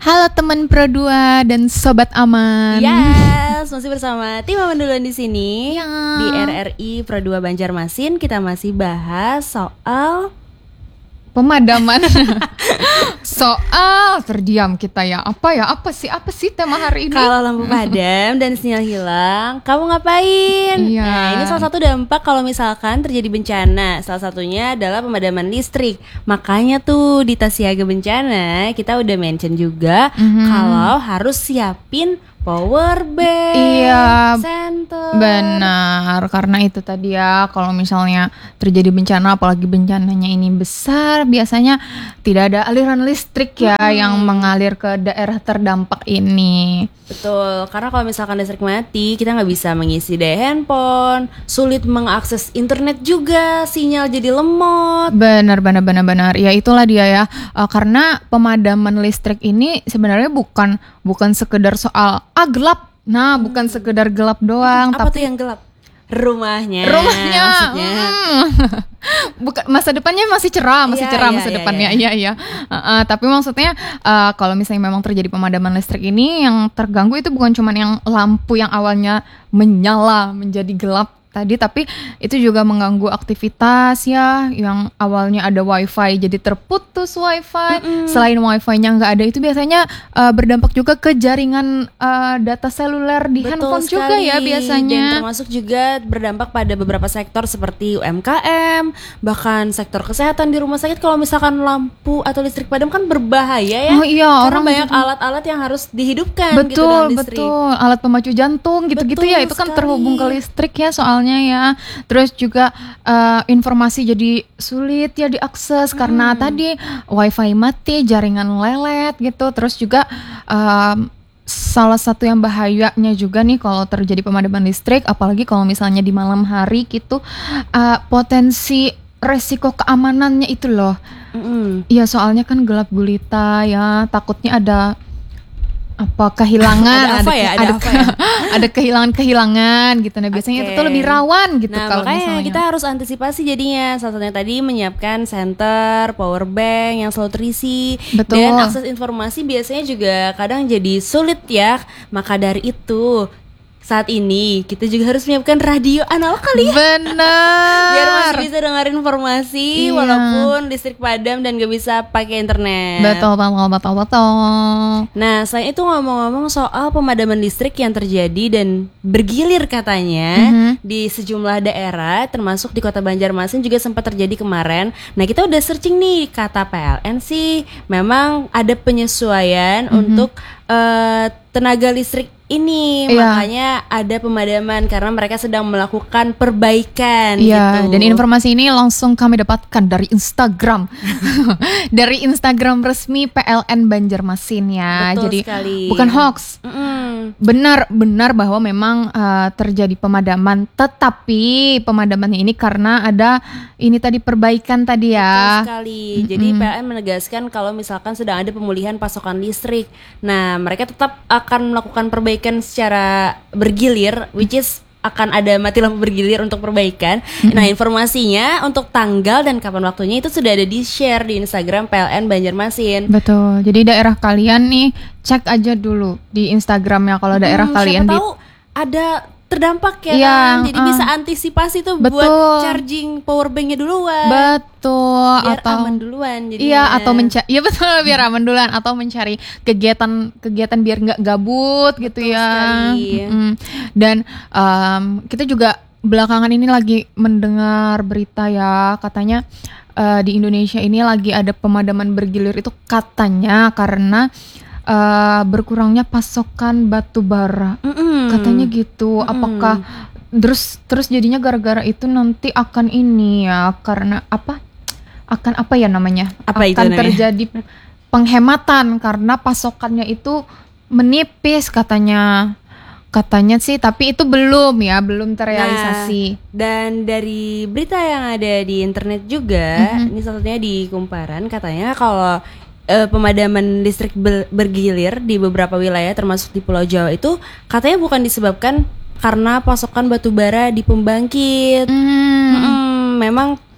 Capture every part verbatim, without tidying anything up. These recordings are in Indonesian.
Halo teman Pro dua dan sobat aman. Yes, masih bersama tim aman duluan di sini. Ya. Di R R I Pro dua Banjarmasin kita masih bahas soal Pemadaman. Soal terdiam kita ya. Apa ya? Apa sih? Apa sih tema hari ini? kalau lampu padam dan sinyal hilang, kamu ngapain? Iya. Nah, ini salah satu dampak kalau misalkan terjadi bencana. Salah satunya adalah pemadaman listrik. Makanya tuh di tas siaga bencana kita udah mention juga Mhm. kalau harus siapin power bank, Iya, center. benar, karena itu tadi ya, kalau misalnya terjadi bencana, apalagi bencananya ini besar, biasanya tidak ada aliran listrik ya Hmm. yang mengalir ke daerah terdampak ini. Betul, karena kalau misalkan listrik mati, kita nggak bisa mengisi daya handphone, sulit mengakses internet juga, sinyal jadi lemot. Benar, benar, benar, benar. Ya itulah dia ya. Eh, karena pemadaman listrik ini sebenarnya bukan bukan sekedar soal ah gelap. Nah, bukan sekedar gelap doang, Apa tapi tuh yang gelap? Rumahnya. rumahnya. Maksudnya. Hmm. Bukan, masa depannya masih cerah, masih Iya, cerah iya, masa iya, depannya. iya. Iya, iya. Uh, uh, tapi maksudnya uh, kalau misalnya memang terjadi pemadaman listrik ini, yang terganggu itu bukan cuma yang lampu yang awalnya menyala menjadi gelap tadi, tapi itu juga mengganggu aktivitas ya, yang awalnya ada wifi jadi terputus wifi. Mm-mm. Selain wifi-nya nggak ada, itu biasanya uh, berdampak juga ke jaringan uh, data seluler di Betul handphone juga sekali. ya Dan biasanya. termasuk juga berdampak pada beberapa sektor seperti U M K M, bahkan sektor kesehatan di rumah sakit. Kalau misalkan lampu atau listrik padam kan berbahaya ya. Oh iya, Karena orang banyak jadi- alat-alat yang harus dihidupkan gitu betul dalam listrik. betul alat pemacu jantung gitu-gitu Betul ya, itu kan sekali. terhubung ke listrik ya soalnya ya. Terus juga eh, informasi jadi sulit ya diakses karena tadi wifi mati, jaringan lelet gitu. Terus juga em, salah satu yang bahayanya juga nih kalau terjadi pemadaman listrik, apalagi kalau misalnya di malam hari gitu, eh, potensi resiko keamanannya itu loh. Mm-mm. Iya, soalnya kan gelap gulita ya, takutnya ada apa kehilangan, Ada apa ya? Ada apa ya? ada kehilangan-kehilangan gitu. Nah, biasanya itu tuh Oke. lebih rawan gitu Nah kalau makanya misalnya. kita harus antisipasi jadinya. Salah satunya tadi menyiapkan center, power bank yang selalu terisi. Betul. Dan akses informasi biasanya juga kadang jadi sulit ya. Maka dari itu saat ini kita juga harus menyiapkan radio analog kali ya, Benar. biar masih bisa dengerin informasi Iya. walaupun listrik padam dan gak bisa pakai internet. Betul, betul, betul, betul. Nah, selain itu ngomong-ngomong soal pemadaman listrik yang terjadi dan bergilir katanya Mhm. di sejumlah daerah, termasuk di Kota Banjarmasin juga sempat terjadi kemarin. Nah, kita udah searching nih, kata P L N sih memang ada penyesuaian Mhm. untuk eh, tenaga listrik ini, Iya. makanya ada pemadaman karena mereka sedang melakukan perbaikan. Iya, gitu. dan informasi ini langsung kami dapatkan dari Instagram. Dari Instagram resmi P L N Banjarmasin ya. Betul Jadi sekali. bukan hoax. Mm-mm. Benar, benar bahwa memang uh, terjadi pemadaman, tetapi pemadamannya ini karena ada ini tadi perbaikan tadi Betul ya. sekali. Jadi P L N menegaskan kalau misalkan sedang ada pemulihan pasokan listrik. Nah, mereka tetap akan melakukan perbaikan secara bergilir, which is akan ada mati lampu bergilir untuk perbaikan. Nah, informasinya untuk tanggal dan kapan waktunya itu sudah ada di share di Instagram P L N Banjarmasin. Betul. Jadi daerah kalian nih cek aja dulu di Instagramnya kalau daerah Hmm, kalian siapa di tahu ada terdampak ya Iya, kan. Jadi uh. bisa antisipasi tuh Betul. buat charging power banknya duluan. betul biar atau aman duluan jadinya. iya atau mencari iya betul biar aman duluan atau mencari kegiatan kegiatan biar nggak gabut gitu Betul ya. sekali. Mm-mm. Dan em, kita juga belakangan ini lagi mendengar berita ya, katanya eh, di Indonesia ini lagi ada pemadaman bergilir itu katanya karena eh, berkurangnya pasokan batu bara. Mm-mm. Katanya gitu. Mm-mm. Apakah terus terus jadinya gara-gara itu nanti akan ini ya, karena apa? Akan apa ya namanya? Apa itu akan namanya? terjadi penghematan karena pasokannya itu menipis katanya. Katanya sih, tapi itu belum ya, belum terrealisasi. Nah, dan dari berita yang ada di internet juga, Mhm. ini salah satunya di Kumparan, katanya kalau eh, pemadaman listrik ber- bergilir di beberapa wilayah termasuk di Pulau Jawa itu katanya bukan disebabkan karena pasokan batu bara di pembangkit. Hmm. Mm-mm, memang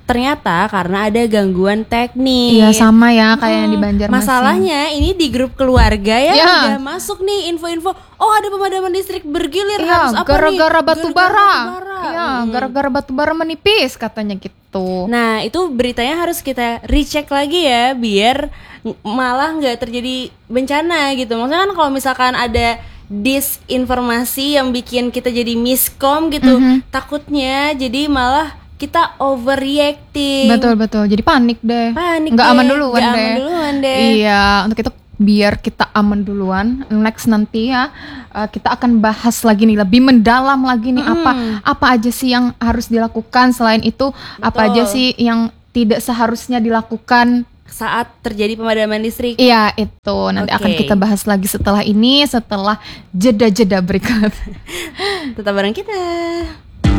ternyata karena ada gangguan teknis. Iya sama ya kayak yang di Hmm, Banjarmasin. Masalahnya ini di grup keluarga ya, Ya. udah masuk nih info-info. Oh ada pemadaman listrik bergilir, harus Iya, apa gara-gara nih? batu Gara-gara bara. batu bara. Iya, Hmm. gara-gara batu bara menipis katanya gitu. Nah itu beritanya harus kita recheck lagi ya, biar ng- malah nggak terjadi bencana gitu. Maksudnya kan kalau misalkan ada disinformasi yang bikin kita jadi miskom gitu, Mhm. takutnya jadi malah kita overreacting. Betul betul. Jadi panik deh. Panik Nggak deh, aman duluan nggak deh. aman duluan deh. Iya, untuk itu biar kita aman duluan. Next nanti ya uh, kita akan bahas lagi nih lebih mendalam lagi nih apa apa aja sih yang harus dilakukan. Selain itu apa aja Betul. sih yang tidak seharusnya dilakukan. Saat terjadi pemadaman listrik. Iya, itu nanti akan Oke. kita bahas lagi setelah ini, setelah jeda-jeda berikut. Tetap bareng kita.